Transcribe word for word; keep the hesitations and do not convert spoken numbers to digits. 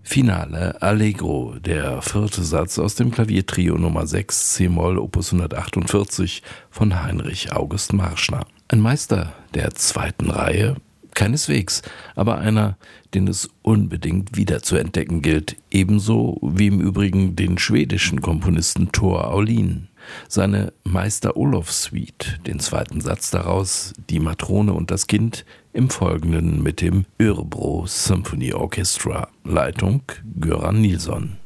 Finale Allegro, der vierte Satz aus dem Klaviertrio Nummer sechs c-Moll Opus hundertachtundvierzig von Heinrich August Marschner. Ein Meister der zweiten Reihe? Keineswegs, aber einer, den es unbedingt wieder zu entdecken gilt, ebenso wie im Übrigen den schwedischen Komponisten Tor Aulin. Seine Meister-Olof-Suite, den zweiten Satz daraus, Die Matrone und das Kind, im Folgenden mit dem Örebro Symphony Orchestra. Leitung Göran Nilsson.